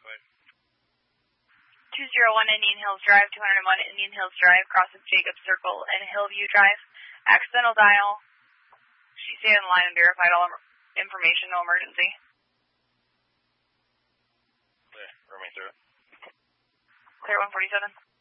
201 Indian Hills Drive, 201 Indian Hills Drive, crosses Jacobs Circle and Hillview Drive. Accidental dial. She stayed on the line and verified all information, no emergency. Clear, rooming through. Clear 147.